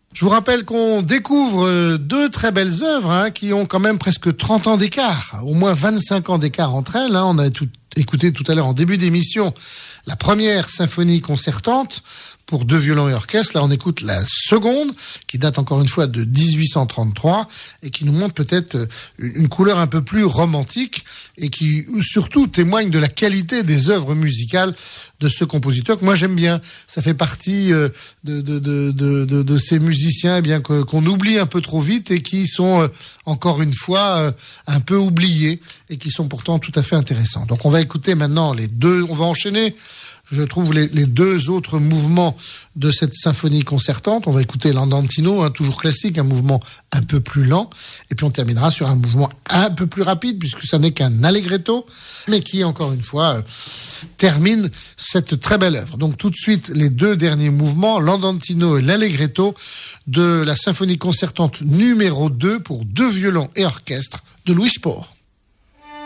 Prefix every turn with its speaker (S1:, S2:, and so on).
S1: Je vous rappelle qu'on découvre deux très belles œuvres qui ont quand même presque 30 ans d'écart, au moins 25 ans d'écart entre elles. On a écouté tout à l'heure en début d'émission la première symphonie concertante pour deux violons et orchestre. Là, on écoute la seconde, qui date encore une fois de 1833 et qui nous montre peut-être une couleur un peu plus romantique et qui surtout témoigne de la qualité des œuvres musicales de ce compositeur que moi j'aime bien. Ça fait partie de ces musiciens qu'on oublie un peu trop vite et qui sont encore une fois un peu oubliés et qui sont pourtant tout à fait intéressants. Donc on va écouter maintenant on va enchaîner je trouve les deux autres mouvements de cette symphonie concertante. On va écouter l'Andantino, toujours classique, un mouvement un peu plus lent. Et puis on terminera sur un mouvement un peu plus rapide, puisque ça n'est qu'un allegretto, mais qui, encore une fois, termine cette très belle œuvre. Donc tout de suite, les deux derniers mouvements, l'Andantino et l'allegretto, de la symphonie concertante numéro 2 pour deux violons et orchestre de Louis Spohr.